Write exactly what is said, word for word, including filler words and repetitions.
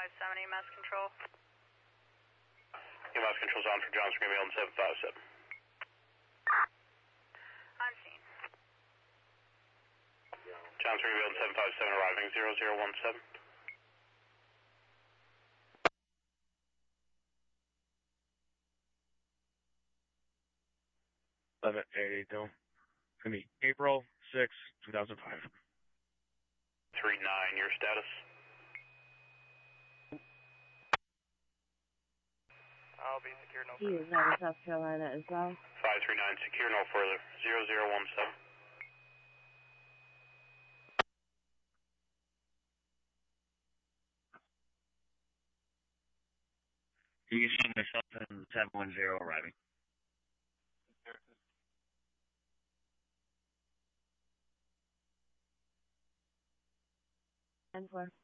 five seven E M S control. E M S control's on for Johnson Greenville on seven five seven. I'm seen. Johnson Greenville on seven five seven arriving zero zero one seven. eleven eight, don't. I mean, April sixth, two thousand five. three nine, your status? I'll be secure, no He further. is out of South Carolina as well. five three nine, secure, no further. zero zero one seven. You can see myself in seven one zero arriving. And for